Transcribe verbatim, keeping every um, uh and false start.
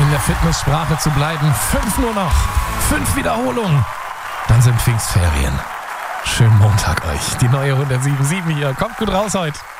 in der Fitnesssprache zu bleiben. Fünf nur noch. Fünf Wiederholungen. Dann sind Pfingstferien. Schönen Montag euch. Die neue hundertsieben Komma sieben hier. Kommt gut raus heute.